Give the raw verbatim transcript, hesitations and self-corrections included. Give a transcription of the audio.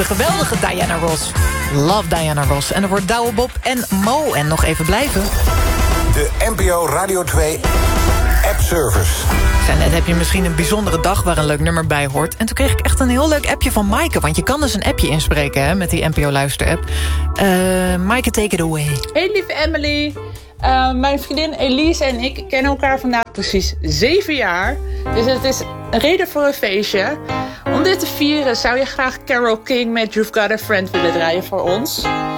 De geweldige Diana Ross. Love Diana Ross. En er wordt Douwe Bob en Mo. En nog even blijven. De N P O Radio twee app-service. En net heb je misschien een bijzondere dag waar een leuk nummer bij hoort. En toen kreeg ik echt een heel leuk appje van Maaike. Want je kan dus een appje inspreken hè, met die N P O-luister-app. Uh, Maaike, take it away. Hey lieve Emily. Uh, mijn vriendin Elise en ik kennen elkaar vandaag precies zeven jaar. Dus het is een reden voor een feestje. Om dit te vieren zou je graag Carole King met You've Got a Friend willen draaien voor ons.